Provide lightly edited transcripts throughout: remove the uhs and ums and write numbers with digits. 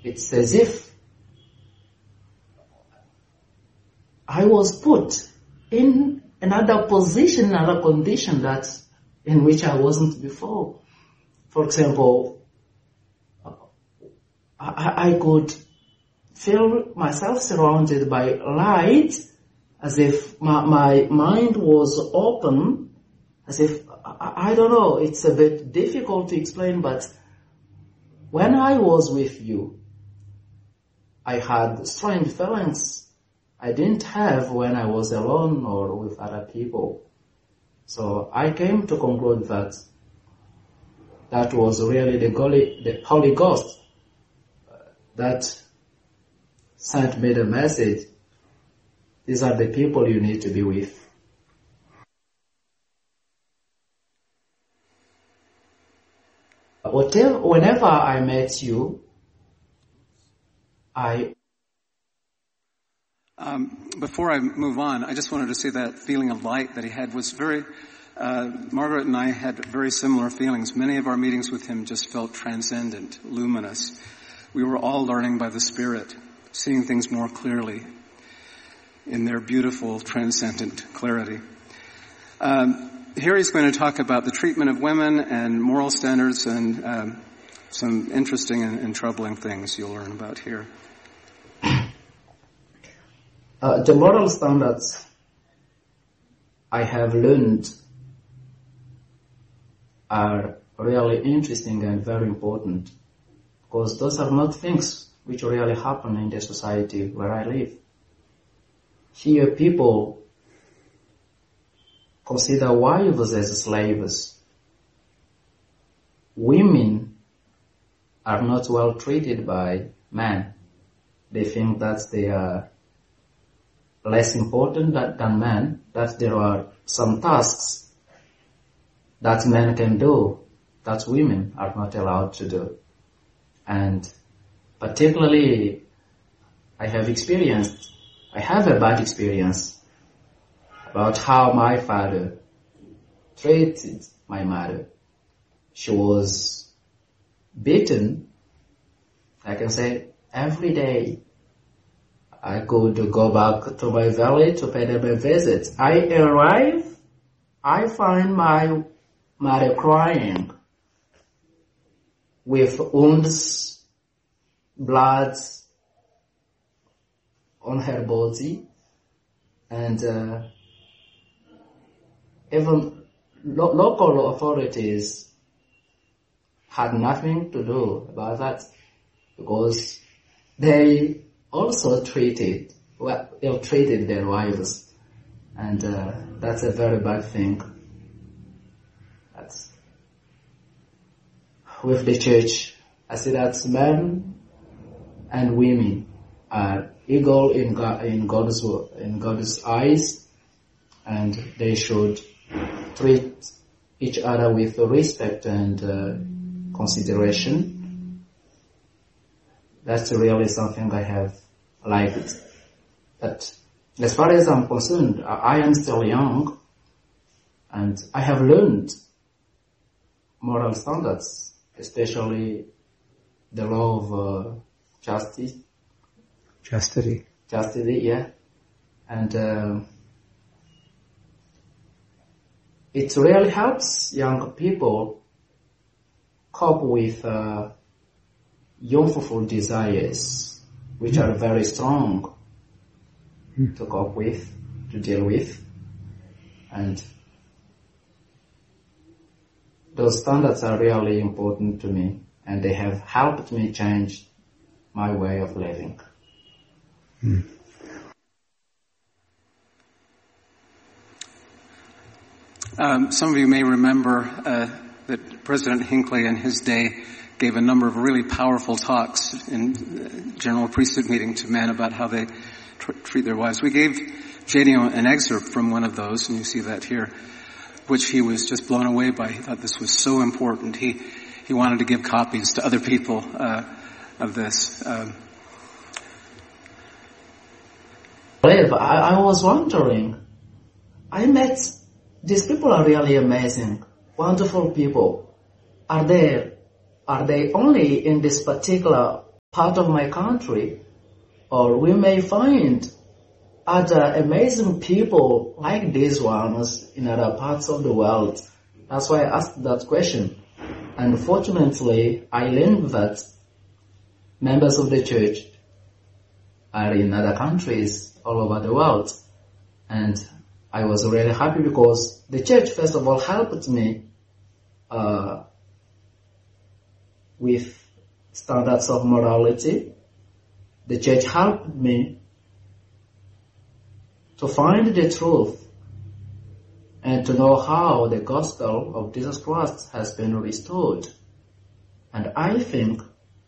It's as if I was put in another position, another condition in which I wasn't before. For example, I could feel myself surrounded by light, as if my mind was open, as if, I don't know, it's a bit difficult to explain, but when I was with you, I had strange feelings I didn't have when I was alone or with other people. So I came to conclude that that was really the Holy Ghost that sent me the message. These are the people you need to be with. Whenever I met you, Before I move on, I just wanted to say that feeling of light that he had was very, Margaret and I had very similar feelings. Many of our meetings with him just felt transcendent, luminous. We were all learning by the Spirit, seeing things more clearly in their beautiful, transcendent clarity. Here he's going to talk about the treatment of women and moral standards and some interesting and troubling things you'll learn about here. The moral standards I have learned are really interesting and very important, because those are not things which really happen in the society where I live. Here people consider wives as slaves. Women are not well treated by men. They think that they are less important than men, that there are some tasks that men can do that women are not allowed to do. And particularly, I have a bad experience about how my father treated my mother. She was beaten, I can say, every day. I could go back to my valley to pay them a visit. I arrive, I find my mother crying with wounds, blood on her body, and even local authorities had nothing to do about that, because they also treated their wives, and that's a very bad thing. That's with the church. I see that men and women are equal in God's eyes, and they should treat each other with respect and consideration. That's really something I have liked. But as far as I'm concerned, I am still young, and I have learned moral standards, especially the law of chastity, yeah. And it really helps young people cope with youthful desires, which are very strong to cope with, to deal with. And those standards are really important to me, and they have helped me change my way of living. Some of you may remember that President Hinckley in his day gave a number of really powerful talks in general priesthood meeting to men about how they treat their wives. We gave J.D. an excerpt from one of those, and you see that here, which he was just blown away by. He thought this was so important. He wanted to give copies to other people of this. I was wondering, these people are really amazing, wonderful people. Are they only in this particular part of my country, or we may find other amazing people like these ones in other parts of the world. That's why I asked that question. Unfortunately, I learned that members of the church are in other countries all over the world. And I was really happy because the church, first of all, helped me with standards of morality. The church helped me to find the truth and to know how the gospel of Jesus Christ has been restored. And I think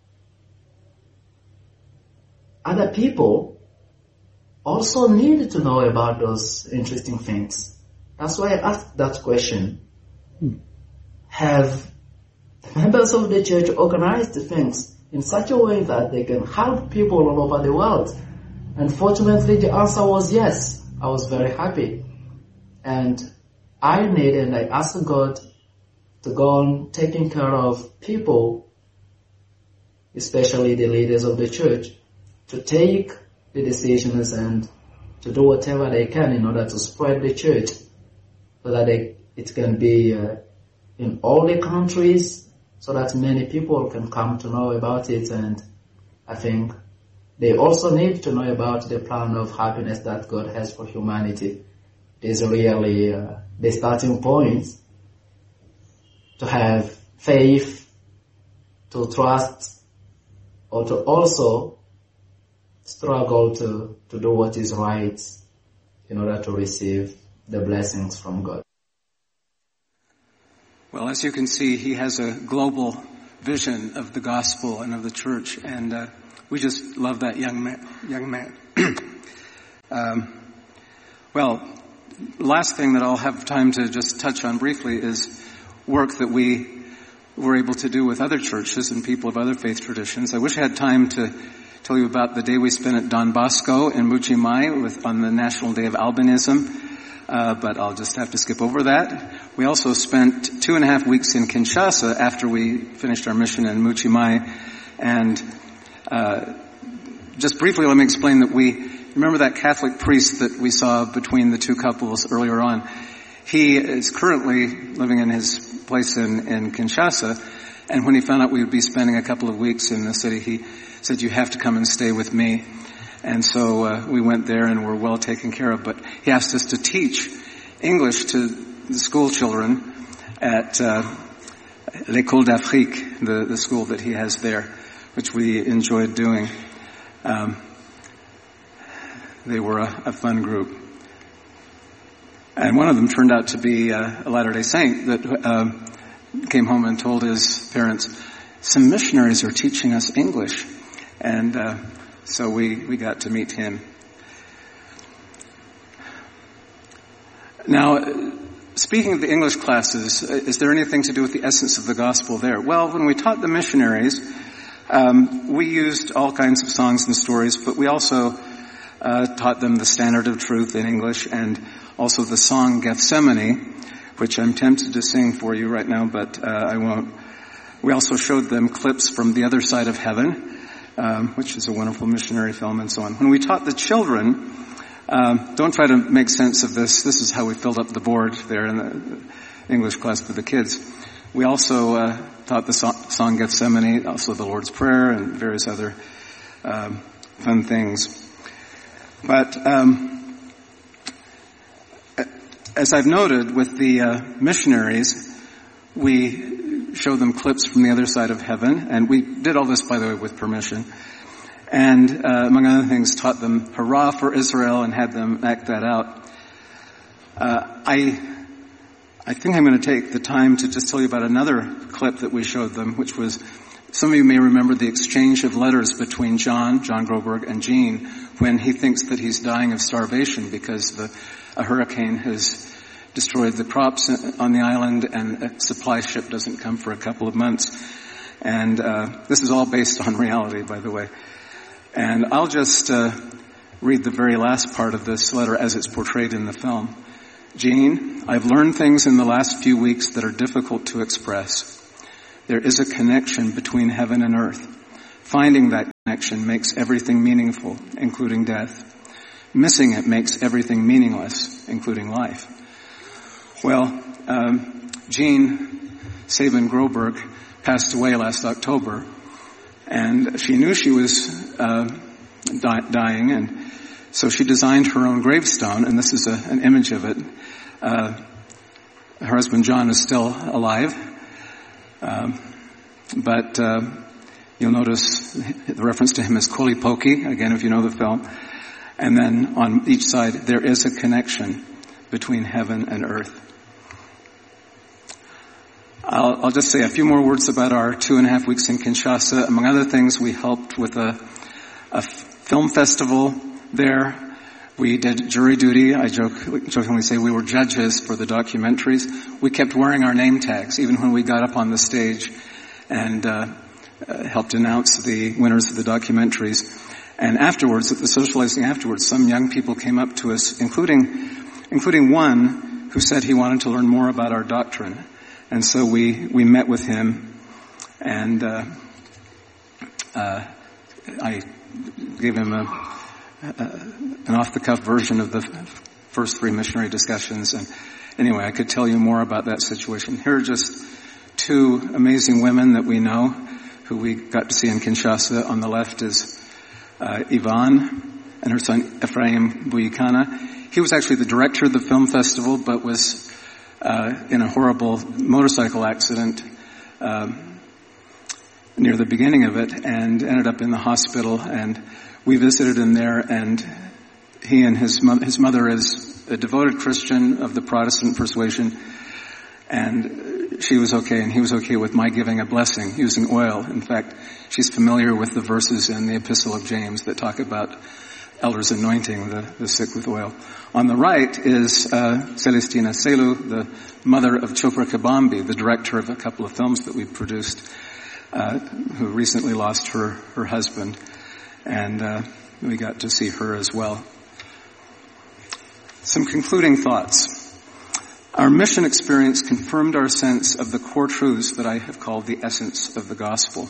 other people also need to know about those interesting things. That's why I asked that question. Have members of the church organized things in such a way that they can help people all over the world? Unfortunately, the answer was yes. I was very happy. And I asked God to go on taking care of people, especially the leaders of the church, to take the decisions and to do whatever they can in order to spread the church so that it can be in all the countries so that many people can come to know about it. And I think they also need to know about the plan of happiness that God has for humanity. It is really the starting point to have faith, to trust, or to also struggle to do what is right in order to receive the blessings from God. Well, as you can see, he has a global vision of the gospel and of the church, and we just love that young man. Well, last thing that I'll have time to just touch on briefly is work that we were able to do with other churches and people of other faith traditions. I wish I had time to tell you about the day we spent at Don Bosco in Mbuji-Mayi on the National Day of Albinism, but I'll just have to skip over that. We also spent 2.5 weeks in Kinshasa after we finished our mission in Mbuji-Mayi, and just briefly let me explain that remember that Catholic priest that we saw between the two couples earlier on? He is currently living in his place in Kinshasa, and when he found out we would be spending a couple of weeks in the city, he said, "You have to come and stay with me." And so we went there and were well taken care of. But he asked us to teach English to the school children at L'École d'Afrique, the school that he has there, which we enjoyed doing. They were a fun group. And one of them turned out to be a Latter-day Saint that came home and told his parents, "Some missionaries are teaching us English." And so we got to meet him. Now, speaking of the English classes, is there anything to do with the essence of the gospel there? Well, when we taught the missionaries, we used all kinds of songs and stories, but we also taught them the standard of truth in English and also the song Gethsemane, which I'm tempted to sing for you right now, but I won't. We also showed them clips from The Other Side of Heaven, which is a wonderful missionary film, and so on. When we taught the children, don't try to make sense of this. This is how we filled up the board there in the English class for the kids. We also taught the song Gethsemane, also the Lord's Prayer, and various other fun things. But as I've noted with the missionaries, we show them clips from The Other Side of Heaven, and we did all this, by the way, with permission. And among other things, taught them Hurrah for Israel and had them act that out. I think I'm going to take the time to just tell you about another clip that we showed them, which was, some of you may remember the exchange of letters between John Groberg, and Jean when he thinks that he's dying of starvation because a hurricane has destroyed the crops on the island and a supply ship doesn't come for a couple of months. And this is all based on reality, by the way. And I'll just read the very last part of this letter as it's portrayed in the film. "Jean, I've learned things in the last few weeks that are difficult to express. There is a connection between heaven and earth. Finding that connection makes everything meaningful, including death. Missing it makes everything meaningless, including life. Well, Jean Sabin Groberg passed away last October, and she knew she was dying, and so she designed her own gravestone, and this is an image of it. Her husband John is still alive, but you'll notice the reference to him as Kolipoki, again if you know the film. And then on each side there is a connection between heaven and earth. I'll just say a few more words about our 2.5 weeks in Kinshasa. Among other things, we helped with a film festival there. We did jury duty. I jokingly say we were judges for the documentaries. We kept wearing our name tags even when we got up on the stage and helped announce the winners of the documentaries. And afterwards, at the socializing afterwards, some young people came up to us, including one who said he wanted to learn more about our doctrine. And so we met with him, and I gave him an off-the-cuff version of the first 3 missionary discussions. And anyway, I could tell you more about that situation. Here are just 2 amazing women that we know, who we got to see in Kinshasa. On the left is Yvonne and her son Ephraim Buyikana. He was actually the director of the film festival, but was in a horrible motorcycle accident near the beginning of it, and ended up in the hospital. And we visited him there, and he and his mother is a devoted Christian of the Protestant persuasion, and she was okay, and he was okay with my giving a blessing using oil. In fact, she's familiar with the verses in the Epistle of James that talk about elders anointing the sick with oil. On the right is Celestina Selu, the mother of Chopra Kabambi, the director of a couple of films that we produced, who recently lost her husband, and we got to see her as well. Some concluding thoughts. Our mission experience confirmed our sense of the core truths that I have called the essence of the gospel.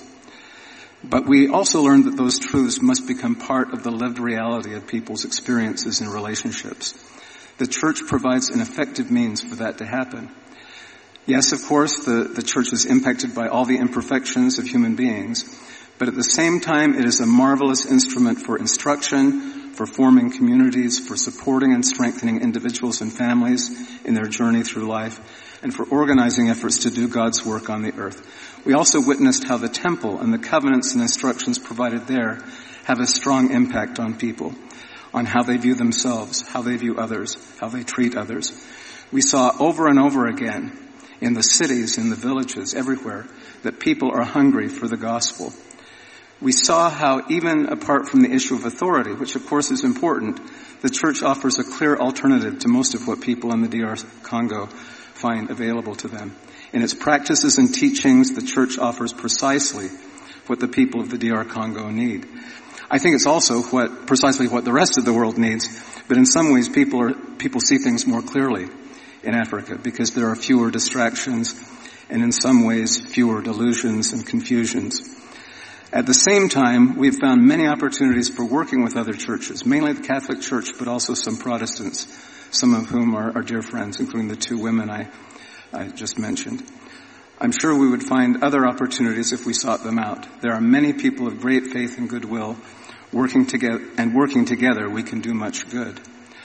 But we also learned that those truths must become part of the lived reality of people's experiences and relationships. The church provides an effective means for that to happen. Yes, of course, the church is impacted by all the imperfections of human beings, but at the same time, it is a marvelous instrument for instruction, for forming communities, for supporting and strengthening individuals and families in their journey through life, and for organizing efforts to do God's work on the earth. We also witnessed how the temple and the covenants and instructions provided there have a strong impact on people, on how they view themselves, how they view others, how they treat others. We saw over and over again in the cities, in the villages, everywhere, that people are hungry for the gospel. We saw how even apart from the issue of authority, which of course is important, the church offers a clear alternative to most of what people in the DR Congo find available to them. In its practices and teachings, the church offers precisely what the people of the DR Congo need. I think it's also precisely what the rest of the world needs, but in some ways people see things more clearly in Africa because there are fewer distractions and in some ways fewer delusions and confusions. At the same time, we've found many opportunities for working with other churches, mainly the Catholic Church, but also some Protestants, some of whom are dear friends, including the 2 women I just mentioned. I'm sure we would find other opportunities if we sought them out. There are many people of great faith and goodwill working together we can do much good.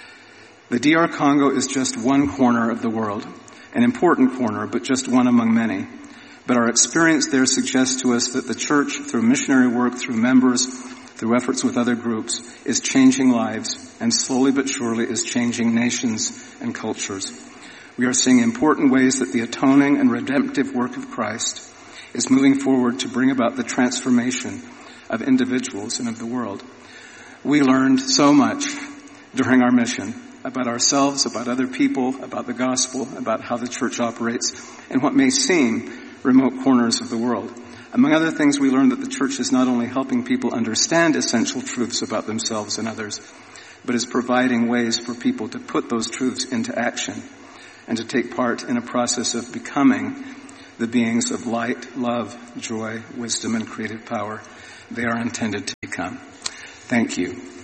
The DR Congo is just one corner of the world, an important corner, but just one among many. But our experience there suggests to us that the church, through missionary work, through members, through efforts with other groups, is changing lives, and slowly but surely is changing nations and cultures. We are seeing important ways that the atoning and redemptive work of Christ is moving forward to bring about the transformation of individuals and of the world. We learned so much during our mission about ourselves, about other people, about the gospel, about how the church operates, and what may seem remote corners of the world. Among other things, we learned that the church is not only helping people understand essential truths about themselves and others, but is providing ways for people to put those truths into action and to take part in a process of becoming the beings of light, love, joy, wisdom, and creative power they are intended to become. Thank you.